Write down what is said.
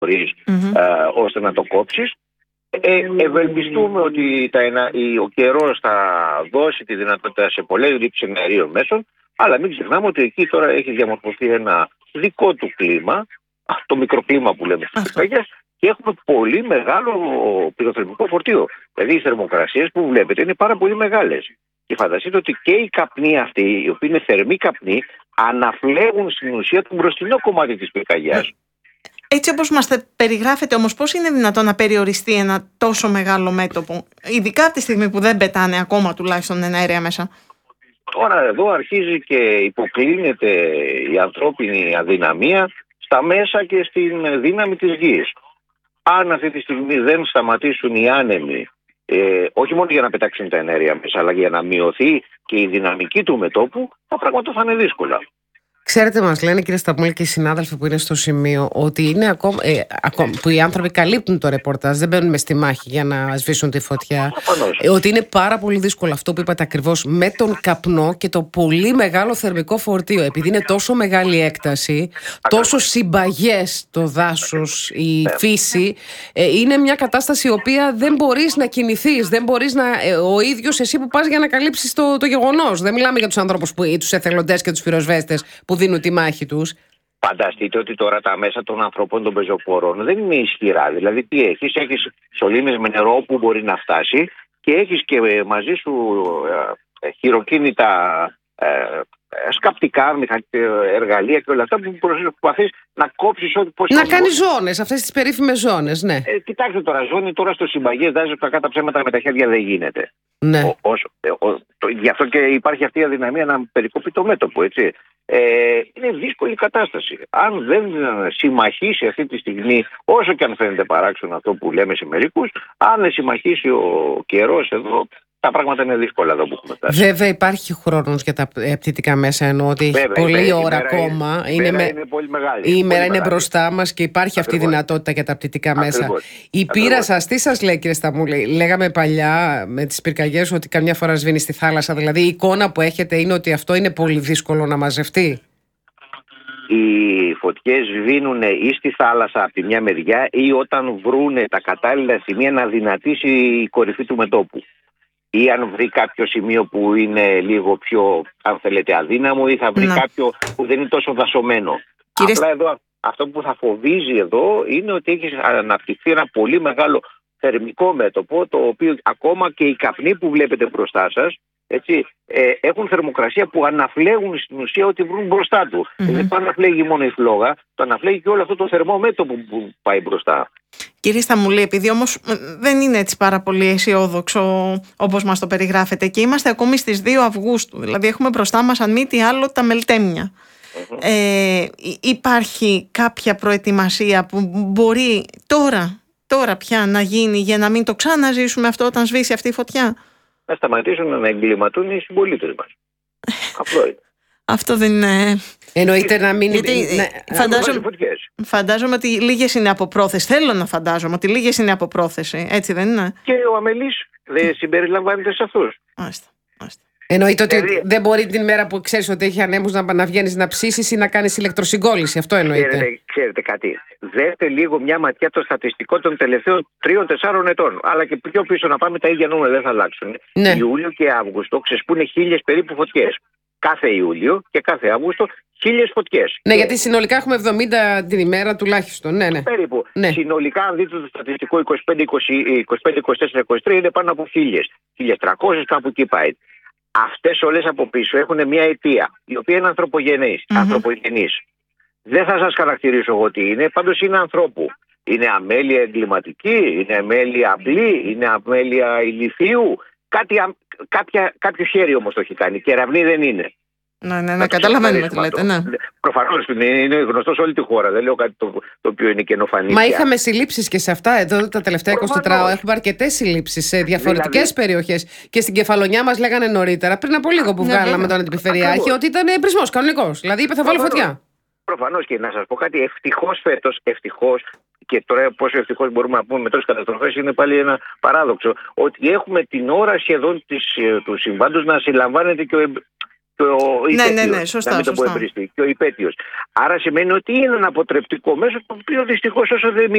μπορείς ώστε να το κόψεις. Ευελπιστούμε ότι ο καιρός θα δώσει τη δυνατότητα σε πολλές ρήψεις εναερίων μέσων, αλλά μην ξεχνάμε ότι εκεί τώρα έχει διαμορφωθεί ένα δικό του κλίμα, το μικροκλίμα που λέμε στις πυρκαγιές, και έχουμε πολύ μεγάλο πυροθερμικό φορτίο. Δηλαδή οι θερμοκρασίες που βλέπετε είναι πάρα πολύ μεγάλες. Και φανταστείτε ότι και οι καπνοί αυτοί, οι οποίοι είναι θερμοί καπνοί, αναφλέγουν στην ουσία το μπροστινό κομμάτι της πυρκαγιάς. Έτσι όπως μας περιγράφεται όμως, πώς είναι δυνατόν να περιοριστεί ένα τόσο μεγάλο μέτωπο, ειδικά από τη στιγμή που δεν πετάνε ακόμα τουλάχιστον εναέρια μέσα? Τώρα εδώ αρχίζει και υποκλίνεται η ανθρώπινη αδυναμία στα μέσα και στην δύναμη της γης. Αν αυτή τη στιγμή δεν σταματήσουν οι άνεμοι, όχι μόνο για να πετάξουν τα εναέρια μέσα, αλλά για να μειωθεί και η δυναμική του μετώπου, τα πράγματα θα είναι δύσκολα. Ξέρετε, μας λένε, κύριε Σταμούλη, και οι συνάδελφοι που είναι στο σημείο, ότι είναι ακόμα που οι άνθρωποι καλύπτουν το ρεπορτάζ, δεν μπαίνουν μες στη μάχη για να σβήσουν τη φωτιά. Ότι είναι πάρα πολύ δύσκολο αυτό που είπατε ακριβώς, με τον καπνό και το πολύ μεγάλο θερμικό φορτίο. Επειδή είναι τόσο μεγάλη έκταση, τόσο συμπαγές το δάσος, η φύση, είναι μια κατάσταση η οποία δεν μπορείς να κινηθείς, δεν μπορείς ο ίδιος εσύ που πας για να καλύψεις το γεγονός. Δεν μιλάμε για τους ανθρώπους, τους εθελοντές και τους πυροσβέστες που δίνουν τη μάχη τους. Φανταστείτε ότι τώρα τα μέσα των ανθρώπων των πεζοπόρων δεν είναι ισχυρά. Δηλαδή τι έχεις σωλήνες με νερό που μπορεί να φτάσει και έχεις και μαζί σου χειροκίνητα σκαπτικά, εργαλεία και όλα αυτά που προσπαθείς να κόψεις ό,τι πώς. Να κάνεις ζώνες, αυτές τις περίφημες ζώνες, ναι. Κοιτάξτε τώρα, ζώνη τώρα στο συμπαγές, δάζει κακά τα ψέματα με τα χέρια δεν γίνεται. Ναι. Γι' αυτό και υπάρχει αυτή η αδυναμία να περικοπεί το μέτωπο, έτσι. Είναι δύσκολη κατάσταση. Αν δεν συμμαχίσει αυτή τη στιγμή, όσο και αν φαίνεται παράξενο αυτό που λέμε σε μερικούς, αν δεν συμμαχίσει ο καιρός εδώ, τα πράγματα είναι δύσκολα εδώ που έχουμε φτάσει. Βέβαια υπάρχει χρόνος για τα πτυτικά μέσα, ενώ ότι έχει πολλή ώρα ακόμα. Είναι πολύ μεγάλη. Η ημέρα είναι μπροστά μας και υπάρχει αυτή η δυνατότητα για τα πτυτικά μέσα. Η πείρα σας, τι σας λέει, κύριε Σταμούλη? Λέγαμε παλιά με τις πυρκαγιές ότι καμιά φορά σβήνει στη θάλασσα. Δηλαδή η εικόνα που έχετε είναι ότι αυτό είναι πολύ δύσκολο να μαζευτεί. Οι φωτιές σβήνουν ή στη θάλασσα από τη μια μεριά ή όταν βρούνε τα κατάλληλα σημεία να δυνατήσει η κορυφή του μετώπου. Ή αν βρει κάποιο σημείο που είναι λίγο πιο, αν θέλετε, αδύναμο, ή θα βρει κάποιο που δεν είναι τόσο δασωμένο. Απλά εδώ αυτό που θα φοβίζει εδώ είναι ότι έχει αναπτυχθεί ένα πολύ μεγάλο θερμικό μέτωπο, το οποίο ακόμα και οι καπνοί που βλέπετε μπροστά σας, έτσι, έχουν θερμοκρασία που αναφλέγουν στην ουσία ότι βρουν μπροστά του. Δεν το αναφλέγει μόνο η φλόγα, το αναφλέγει και όλο αυτό το θερμό μέτωπο που πάει μπροστά. Κύριε Σταμούλη, επειδή όμως δεν είναι έτσι πάρα πολύ αισιόδοξο όπως μας το περιγράφετε και είμαστε ακόμη στις 2 Αυγούστου, δηλαδή έχουμε μπροστά μας αν μη τι άλλο τα Μελτέμια. Υπάρχει κάποια προετοιμασία που μπορεί τώρα πια να γίνει για να μην το ξαναζήσουμε αυτό όταν σβήσει αυτή η φωτιά? Να σταματήσουν να εγκληματούν οι συμπολίτες μας. Απλό είναι. Αυτό δεν είναι. Εννοείται να μην. Φαντάζομαι ότι λίγες είναι από πρόθεση. Θέλω να φαντάζομαι ότι λίγες είναι από πρόθεση. Έτσι δεν είναι? Και ο αμελής δεν συμπεριλαμβάνεται σε αυτούς. Εννοείται ότι δεν μπορεί την μέρα που ξέρεις ότι έχει ανέμους να βγαίνεις να ψήσεις ή να κάνεις ηλεκτροσυγκόλληση. Αυτό εννοείται. Ξέρετε κάτι. Δέτε λίγο μια ματιά στο στατιστικό των τελευταίων 3-4 ετών. Αλλά και πιο πίσω να πάμε, τα ίδια νούμερα δεν θα αλλάξουν. Ναι. Ιούλιο και Αύγουστο ξεσπούνε 1000 περίπου φωτιές. Κάθε Ιούλιο και κάθε Αύγουστο 1000 φωτιές. Ναι, γιατί συνολικά έχουμε 70 την ημέρα τουλάχιστον. Ναι. Περίπου. Ναι. Συνολικά, αν δείτε το στατιστικό 25-24-23, είναι πάνω από 1000. 1300, κάπου εκεί πάει. Αυτές όλες από πίσω έχουν μια αιτία, η οποία είναι ανθρωπογενής. Δεν θα σας χαρακτηρίσω εγώ τι είναι, πάντως είναι ανθρώπου. Είναι αμέλεια εγκληματική, είναι αμέλεια απλή, είναι αμέλεια ηλιθίου. Κάποιο χέρι όμως το έχει κάνει. Κεραυνή δεν είναι. Ναι, καταλαβαίνουμε τι λέτε. Ναι. Προφανώς είναι γνωστό σε όλη τη χώρα. Δεν λέω κάτι το οποίο είναι καινοφανή. Μα είχαμε συλλήψεις και σε αυτά εδώ τα τελευταία 24 ώρα. Έχουμε αρκετές συλλήψεις σε διαφορετικές περιοχές. Και στην Κεφαλονιά μας λέγανε νωρίτερα, πριν από λίγο που βγάλαμε τον Αντιπεριφερειάρχη, ότι ήταν εμπρισμός κανονικός. Δηλαδή είπε θα βάλω φωτιά. Προφανώς, και να σας πω κάτι, ευτυχώς φέτος, και τώρα πόσο ευτυχώς μπορούμε να πούμε με τόσες καταστροφές, είναι πάλι ένα παράδοξο, ότι έχουμε την ώρα σχεδόν του συμβάντος να συλλαμβάνεται και και ο υπέτειος. Ναι, σωστά, να μην το πω εμπριστή, και ο υπέτειος. Άρα σημαίνει ότι είναι ένα αποτρεπτικό μέσο, το οποίο δυστυχώς όσο δεν